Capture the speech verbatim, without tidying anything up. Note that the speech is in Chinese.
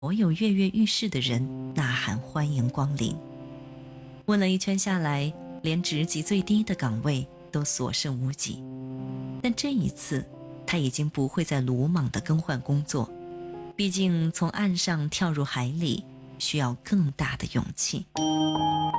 所有跃跃欲试的人呐喊欢迎光临。问了一圈下来，连职级最低的岗位都所剩无几。但这一次，他已经不会再鲁莽地更换工作，毕竟从岸上跳入海里需要更大的勇气。